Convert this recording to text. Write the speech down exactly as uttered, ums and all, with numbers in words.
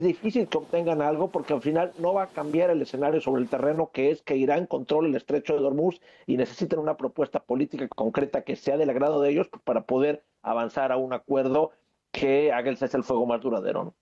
difícil que obtengan algo porque al final no va a cambiar el escenario sobre el terreno, que es que Irán controle el estrecho de Hormuz y necesitan una propuesta política concreta que sea del agrado de ellos para poder avanzar a un acuerdo que haga el cese el fuego más duradero, ¿no?